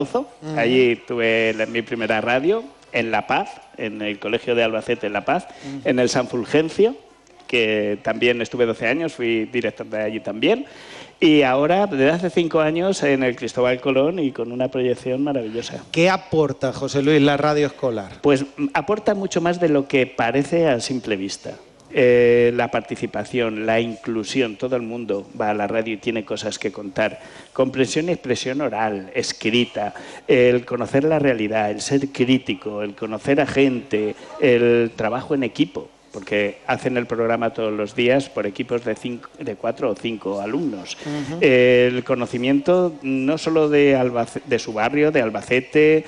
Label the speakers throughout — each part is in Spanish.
Speaker 1: Allí tuve mi primera radio, en La Paz, en el Colegio de Albacete en La Paz, en el San Fulgencio, que también estuve 12 años, fui director de allí también. Y ahora, desde hace 5 años, en el Cristóbal Colón y con una proyección maravillosa.
Speaker 2: ¿Qué aporta, José Luis, la radio escolar?
Speaker 1: Pues aporta mucho más de lo que parece a simple vista. La participación, la inclusión, todo el mundo va a la radio y tiene cosas que contar. Comprensión y expresión oral, escrita, el conocer la realidad, el ser crítico, el conocer a gente, el trabajo en equipo, porque hacen el programa todos los días por equipos de 4 o 5 alumnos. El conocimiento no solo de su barrio, de Albacete,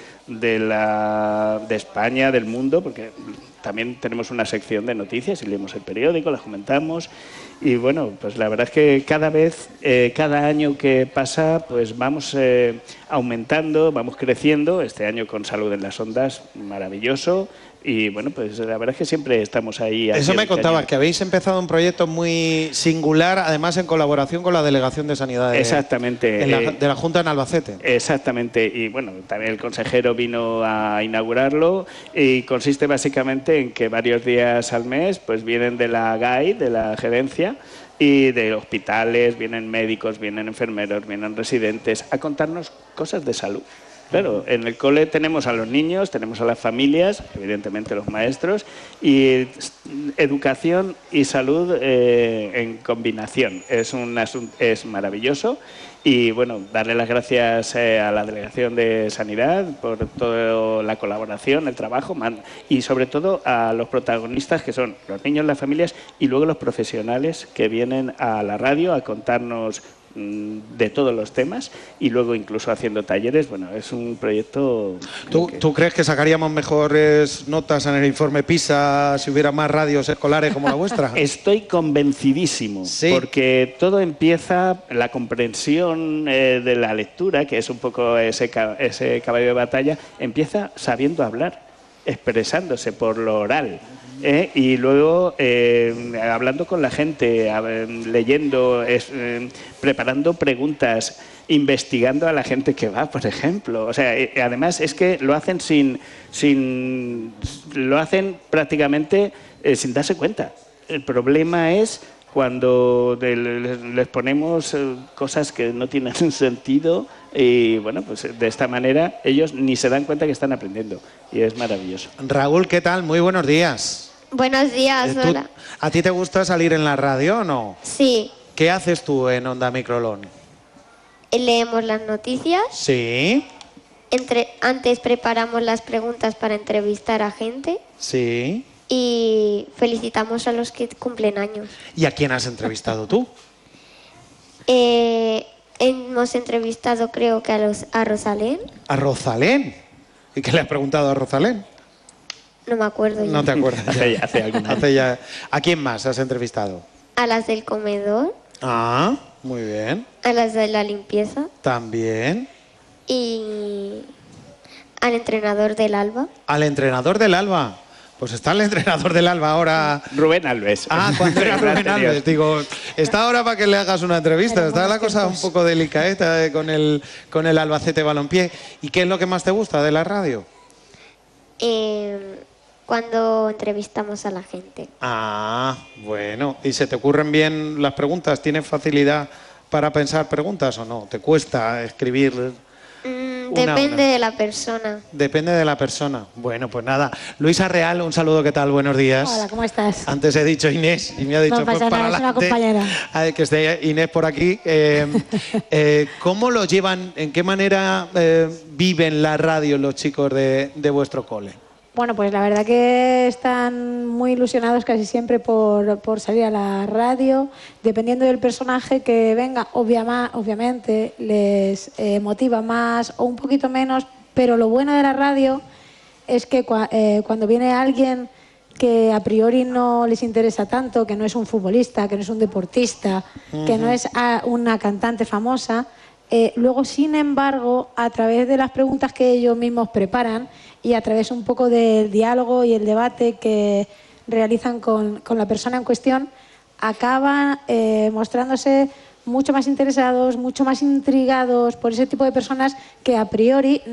Speaker 1: de España, del mundo, porque también tenemos una sección de noticias y leemos el periódico, las comentamos. Y bueno, pues la verdad es que cada vez, cada año que pasa, pues vamos aumentando, vamos creciendo. Este año con Salud en las Ondas, maravilloso. Y bueno, pues la verdad es que siempre estamos ahí.
Speaker 2: Eso me contabas, que habéis empezado un proyecto muy singular, además en colaboración con la Delegación de Sanidad
Speaker 1: exactamente,
Speaker 2: de la Junta en Albacete.
Speaker 1: Exactamente, y bueno, también el consejero vino a inaugurarlo y consiste básicamente en que varios días al mes pues vienen de la GAI, de la gerencia, y de hospitales, vienen médicos, vienen enfermeros, vienen residentes a contarnos cosas de salud. Claro, en el cole tenemos a los niños, tenemos a las familias, evidentemente los maestros, y educación y salud en combinación. Es maravilloso. Y bueno, darle las gracias a la Delegación de Sanidad por toda la colaboración, el trabajo y sobre todo a los protagonistas que son los niños, las familias y luego los profesionales que vienen a la radio a contarnos de todos los temas y luego incluso haciendo talleres. Bueno, es un proyecto...
Speaker 2: ¿Tú crees que sacaríamos mejores notas en el informe PISA si hubiera más radios escolares como la vuestra?
Speaker 1: Estoy convencidísimo, ¿sí? Porque todo empieza, la comprensión de la lectura, que es un poco ese caballo de batalla, empieza sabiendo hablar, expresándose por lo oral. Y luego hablando con la gente, leyendo, preparando preguntas, investigando a la gente que va, por ejemplo. O sea, además es que lo hacen lo hacen prácticamente sin darse cuenta. El problema es cuando les ponemos cosas que no tienen sentido y bueno, pues de esta manera ellos ni se dan cuenta que están aprendiendo y es maravilloso.
Speaker 2: Raúl, ¿qué tal? Muy buenos días.
Speaker 3: Buenos días, hola.
Speaker 2: ¿A ti te gusta salir en la radio o no?
Speaker 3: Sí.
Speaker 2: ¿Qué haces tú en Onda Microlón?
Speaker 3: Leemos las noticias.
Speaker 2: Sí.
Speaker 3: Antes preparamos las preguntas para entrevistar a gente.
Speaker 2: Sí.
Speaker 3: Y felicitamos a los que cumplen años.
Speaker 2: ¿Y a quién has entrevistado tú?
Speaker 3: Hemos entrevistado creo que a Rosalén.
Speaker 2: ¿A Rosalén? ¿Y qué le has preguntado a Rosalén?
Speaker 3: No me acuerdo ya.
Speaker 2: No te acuerdas.
Speaker 1: hace algún año.
Speaker 2: ¿A quién más has entrevistado?
Speaker 3: A las del comedor.
Speaker 2: Ah, muy bien.
Speaker 3: A las de la limpieza.
Speaker 2: También.
Speaker 3: Y al entrenador del Alba.
Speaker 2: ¿Al entrenador del Alba? Pues está el entrenador del Alba ahora...
Speaker 1: Rubén Alves.
Speaker 2: Ah, cuando era Rubén Alves. Digo, está ahora para que le hagas una entrevista. Está la cosa un poco delicada con el Albacete Balompié. ¿Y qué es lo que más te gusta de la radio?
Speaker 3: Cuando entrevistamos a la gente.
Speaker 2: Ah, bueno. ¿Y se te ocurren bien las preguntas? ¿Tienes facilidad para pensar preguntas o no? ¿Te cuesta escribir?
Speaker 3: Depende de la persona.
Speaker 2: Depende de la persona. Bueno, pues nada. Luisa Real, un saludo, ¿qué tal? Buenos días.
Speaker 4: Hola, ¿cómo estás?
Speaker 2: Antes he dicho Inés y me ha dicho
Speaker 4: no pasa nada, es una compañera.
Speaker 2: Que esté Inés por aquí. ¿Cómo lo llevan, en qué manera viven la radio los chicos de vuestro cole?
Speaker 4: Bueno, pues la verdad que están muy ilusionados casi siempre por salir a la radio. Dependiendo del personaje que venga, obviamente les motiva más o un poquito menos, pero lo bueno de la radio es que cuando viene alguien que a priori no les interesa tanto, que no es un futbolista, que no es un deportista, que no es una cantante famosa, luego, sin embargo, a través de las preguntas que ellos mismos preparan y a través un poco del diálogo y el debate que realizan con la persona en cuestión, acaban mostrándose mucho más interesados, mucho más intrigados por ese tipo de personas que a priori